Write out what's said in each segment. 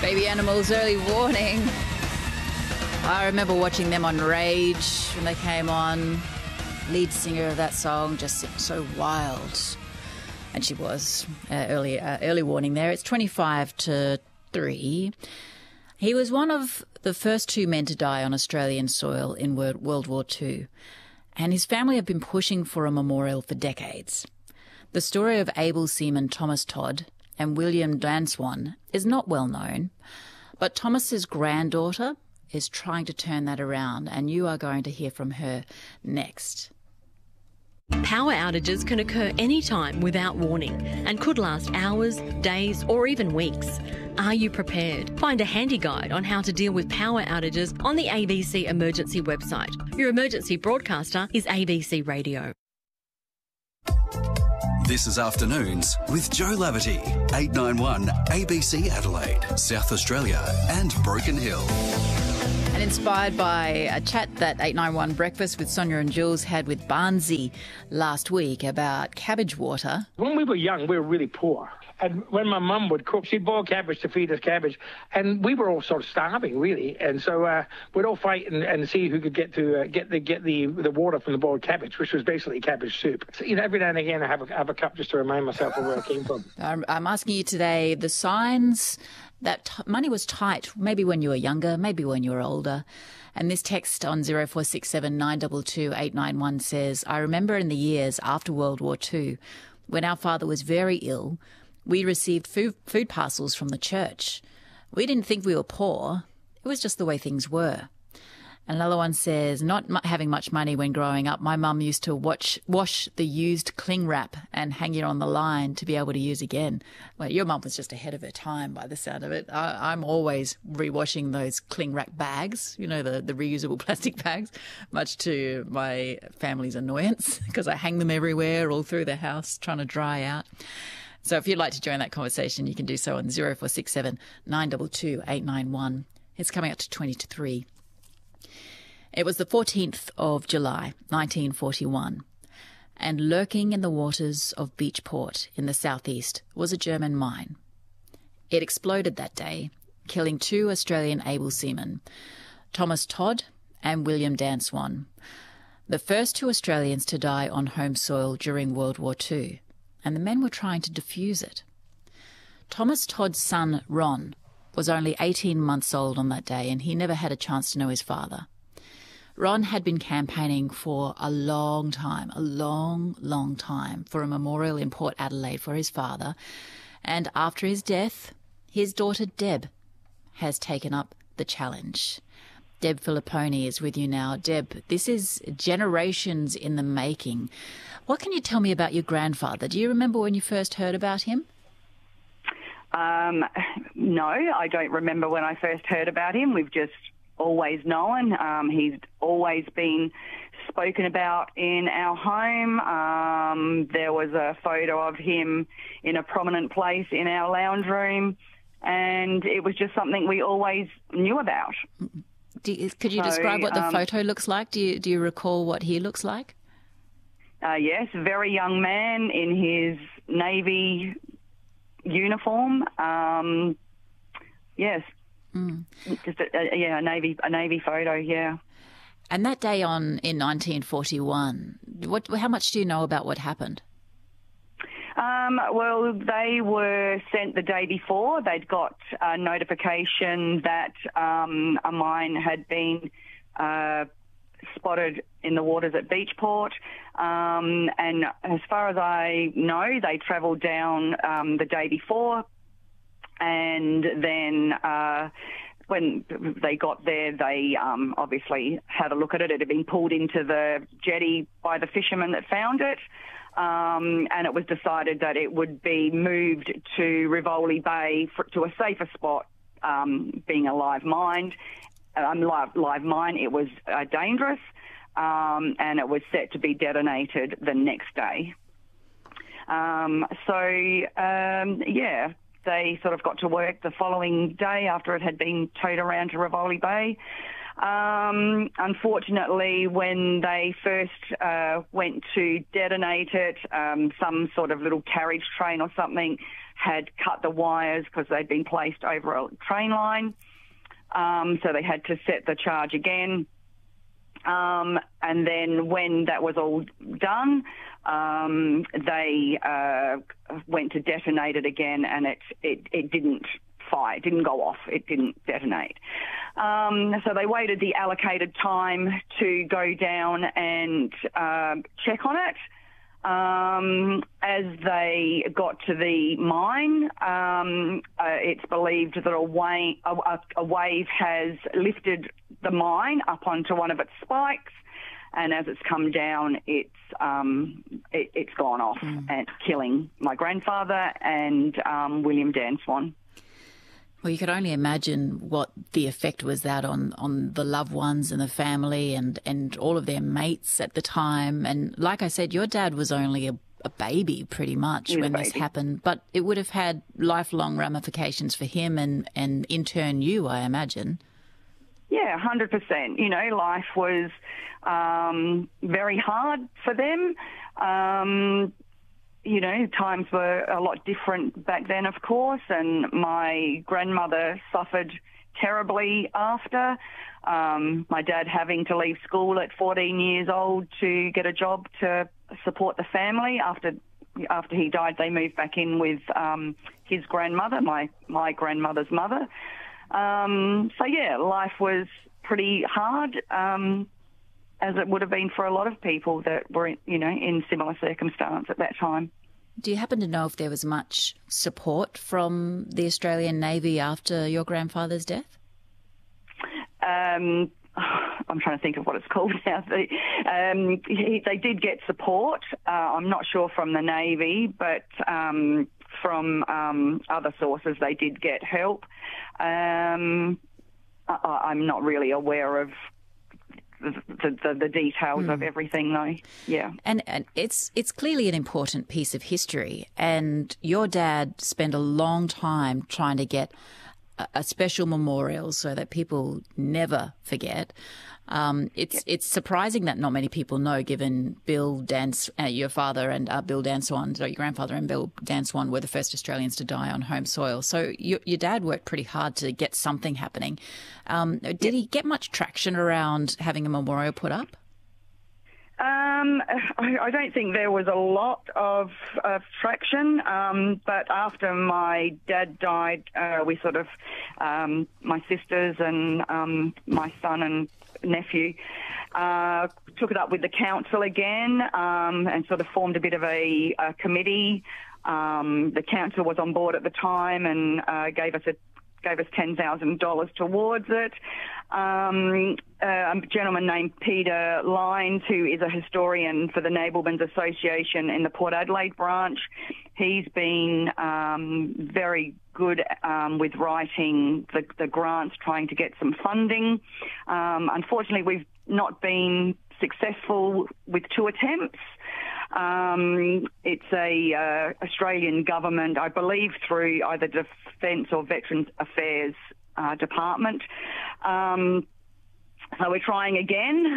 Baby Animals, Early Warning. I remember watching them on Rage when they came on. Lead singer of that song just seemed so wild. And she was. Early warning there. It's 25 to 3. He was one of the first two men to die on Australian soil in World War II. And his family have been pushing for a memorial for decades. The story of able seaman Thomas Todd and William Danswan is not well known, but Thomas's granddaughter is trying to turn that around, and you are going to hear from her next. Power outages can occur anytime without warning and could last hours, days or even weeks. Are you prepared? Find a handy guide on how to deal with power outages on the ABC Emergency website. Your emergency broadcaster is ABC Radio. This is Afternoons with Joe Laverty, 891 ABC Adelaide, South Australia and Broken Hill. And inspired by a chat that 891 Breakfast with Sonia and Jules had with Barnsey last week about cabbage water. When we were young, we were really poor. And when my mum would cook, she'd boil cabbage to feed us cabbage. And we were all sort of starving, really. And so we'd all fight and see who could get the water from the boiled cabbage, which was basically cabbage soup. So, every now and again I have a cup just to remind myself of where I came from. I'm asking you today the signs that money was tight, maybe when you were younger, maybe when you were older. And this text on 0467 922 891 says, I remember in the years after World War II, when our father was very ill, we received food parcels from the church. We didn't think we were poor. It was just the way things were. Another one says, not having much money when growing up, my mum used to wash the used cling wrap and hang it on the line to be able to use again. Well, your mum was just ahead of her time by the sound of it. I'm always rewashing those cling wrap bags, the reusable plastic bags, much to my family's annoyance because I hang them everywhere all through the house trying to dry out. So if you'd like to join that conversation, you can do so on 0467 922 891. It's coming up to 20 to 3. It was the 14th of July, 1941, and lurking in the waters of Beachport in the southeast was a German mine. It exploded that day, killing two Australian able seamen, Thomas Todd and William Danswan, the first two Australians to die on home soil during World War II, and the men were trying to defuse it. Thomas Todd's son, Ron, was only 18 months old on that day, and he never had a chance to know his father. Ron had been campaigning for a long time, for a memorial in Port Adelaide for his father. And after his death, his daughter Deb has taken up the challenge. Deb Filipponi is with you now. Deb, this is generations in the making. What can you tell me about your grandfather? Do you remember when you first heard about him? No, I don't remember when I first heard about him. We've just always known. He's always been spoken about in our home. There was a photo of him in a prominent place in our lounge room, and it was just something we always knew about. Could you describe what the photo looks like? Do you recall what he looks like? Yes, a very young man in his Navy uniform. Yes. Just a Navy photo, yeah. And that day in 1941, how much do you know about what happened? Well, they were sent the day before. They'd got a notification that a mine had been spotted in the waters at Beachport. And as far as I know, they travelled down the day before. And then when they got there, they obviously had a look at it. It had been pulled into the jetty by the fishermen that found it. And it was decided that it would be moved to Rivoli Bay to a safer spot, being a live mine. It was dangerous, and it was set to be detonated the next day. They sort of got to work the following day after it had been towed around to Rivoli Bay. Unfortunately, when they first went to detonate it, some sort of little carriage train or something had cut the wires because they'd been placed over a train line. So they had to set the charge again. And then when that was all done, they went to detonate it again, and it didn't fire. It didn't go off. It didn't detonate. So they waited the allocated time to go down and check on it. As they got to the mine, it's believed that a wave has lifted the mine up onto one of its spikes, and as it's come down, it's gone off and killing my grandfather and William Dan Swan. Well, you could only imagine what the effect was that on the loved ones and the family and all of their mates at the time. And like I said, your dad was only a baby pretty much when this happened, but it would have had lifelong ramifications for him and in turn you, I imagine. Yeah, 100%. You know, life was very hard for them. You know, times were a lot different back then, of course, and my grandmother suffered terribly after. My dad having to leave school at 14 years old to get a job to support the family. After he died, they moved back in with his grandmother, my grandmother's mother. So, yeah, life was pretty hard, as it would have been for a lot of people that were, you know, in similar circumstance at that time. Do you happen to know if there was much support from the Australian Navy after your grandfather's death? I'm trying to think of what it's called now. They did get support. I'm not sure from the Navy, but from other sources they did get help. I'm not really aware of the details of everything, though. Yeah, and it's clearly an important piece of history. And your dad spent a long time trying to get a special memorial so that people never forget. It's surprising that not many people know, given your father and Bill Dan Swan, so your grandfather and Bill Dan Swan were the first Australians to die on home soil. So your dad worked pretty hard to get something happening. Did he get much traction around having a memorial put up? I don't think there was a lot of traction, but after my dad died, we sort of, my sisters and my son and nephew took it up with the council again and sort of formed a bit of a committee. The council was on board at the time and gave us $10,000 towards it. A gentleman named Peter Lines, who is a historian for the Nablemen's Association in the Port Adelaide branch, he's been very good with writing the grants, trying to get some funding. Unfortunately, we've not been successful with 2 attempts. It's a Australian government, I believe, through either Defence or Veterans Affairs Department. So we're trying again.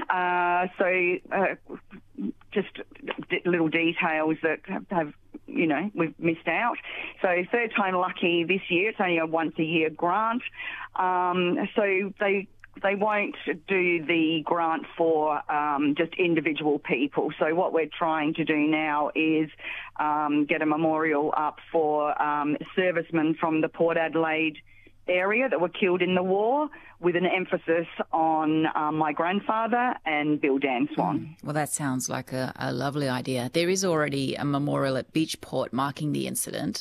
Just little details that have, you know, we've missed out. So third time lucky this year. It's only a once-a-year grant. So they won't do the grant for just individual people. So what we're trying to do now is get a memorial up for servicemen from the Port Adelaide area that were killed in the war, with an emphasis on my grandfather and Bill Dan Swan. Well, that sounds like a lovely idea. There is already a memorial at Beachport marking the incident.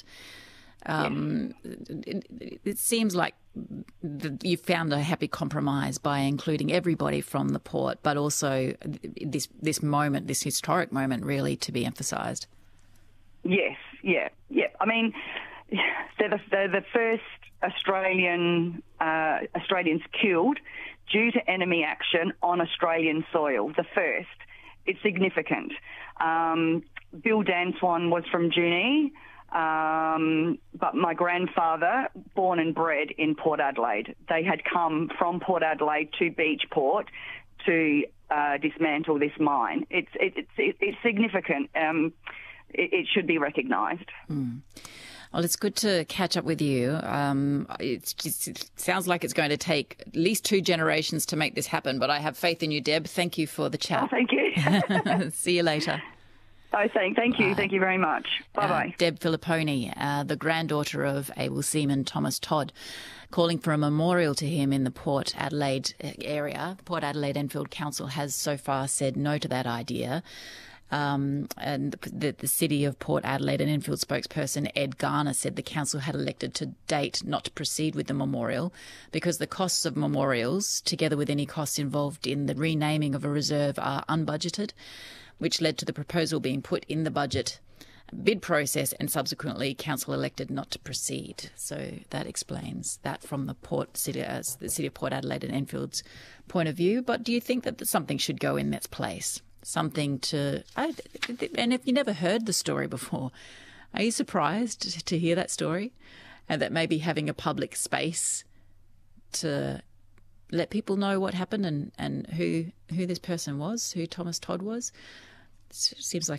It seems like you found a happy compromise by including everybody from the port, but also this moment, this historic moment, really to be emphasised. Yes, yeah. I mean, they're the first Australians killed due to enemy action on Australian soil. The first. It's significant. Bill Dan Swan was from Junee. But my grandfather, born and bred in Port Adelaide, they had come from Port Adelaide to Beachport to dismantle this mine. It's significant. It should be recognised. Well, it's good to catch up with you. It sounds like it's going to take at least 2 generations to make this happen, but I have faith in you, Deb. Thank you for the chat. Oh, thank you. See you later. Oh, thank you. Thank you very much. Bye-bye. Deb Filipponi, the granddaughter of able seaman Thomas Todd, calling for a memorial to him in the Port Adelaide area. The Port Adelaide Enfield Council has so far said no to that idea. And the City of Port Adelaide and Enfield spokesperson Ed Garner said the council had elected to date not to proceed with the memorial because the costs of memorials, together with any costs involved in the renaming of a reserve, are unbudgeted, which led to the proposal being put in the budget bid process, and subsequently council elected not to proceed. So that explains that from the City of Port Adelaide and Enfield's point of view. But do you think that something should go in its place? Something to... And if you never heard the story before, are you surprised to hear that story? And that maybe having a public space to let people know what happened and who this person was, who Thomas Todd was, it seems like